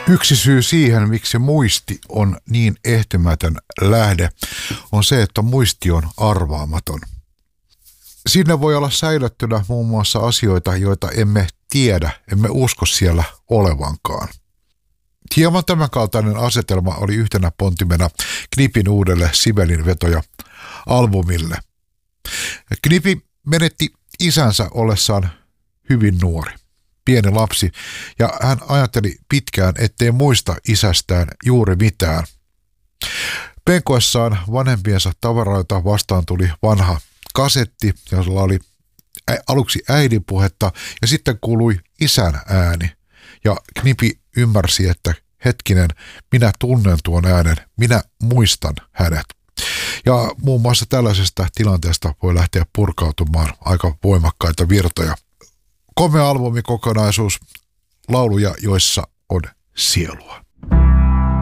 Yksi syy siihen, miksi muisti on niin ehtymätön lähde, on se, että muisti on arvaamaton. Siinä voi olla säilyttynä muun muassa asioita, joita emme tiedä, emme usko siellä olevankaan. Hieman tämänkaltainen asetelma oli yhtenä pontimena Knipin uudelle Sibelin vetoja albumille. Knipi menetti isänsä ollessaan hyvin nuori, pieni lapsi, ja hän ajatteli pitkään, ettei muista isästään juuri mitään. Penkoessaan vanhempiensa tavaroita vastaan tuli vanha kasetti, jolla oli aluksi äidin puhetta ja sitten kuului isän ääni. Ja Knipi ymmärsi, että hetkinen, minä tunnen tuon äänen, minä muistan hänet. Ja muun muassa tällaisesta tilanteesta voi lähteä purkautumaan aika voimakkaita virtoja. Komea albumikokonaisuus, lauluja, joissa on sielua.